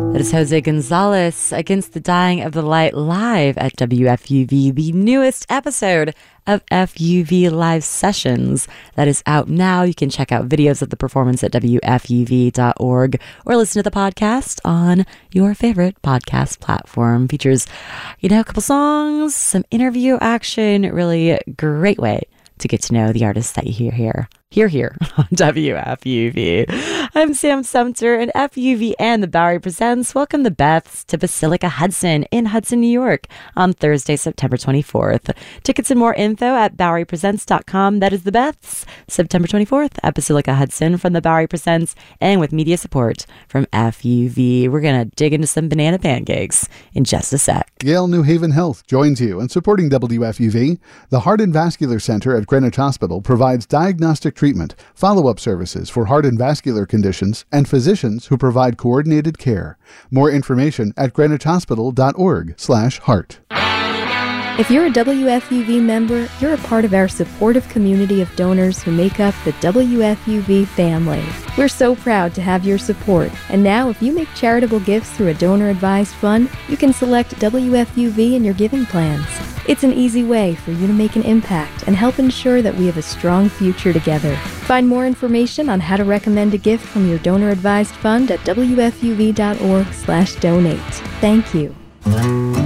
That is Jose Gonzalez, Against the Dying of the Light, live at WFUV, the newest episode of FUV Live Sessions that is out now. You can check out videos of the performance at WFUV.org or listen to the podcast on your favorite podcast platform. Features, a couple songs, some interview action, really great way to get to know the artists that you hear here on WFUV. I'm Sam Sumter, and FUV and the Bowery Presents welcome the Beths to Basilica Hudson in Hudson, New York on Thursday, September 24th. Tickets and more info at BoweryPresents.com. That is the Beths, September 24th at Basilica Hudson from the Bowery Presents and with media support from FUV. We're going to dig into some banana pancakes in just a sec. Yale New Haven Health joins you in supporting WFUV. The Heart and Vascular Center at Greenwich Hospital provides diagnostic treatment, follow-up services for heart and vascular conditions, and physicians who provide coordinated care. More information at greenwichhospital.org/heart. If you're a WFUV member, you're a part of our supportive community of donors who make up the WFUV family. We're so proud to have your support. And now, if you make charitable gifts through a donor-advised fund, you can select WFUV in your giving plans. It's an easy way for you to make an impact and help ensure that we have a strong future together. Find more information on how to recommend a gift from your donor-advised fund at WFUV.org/donate. Thank you.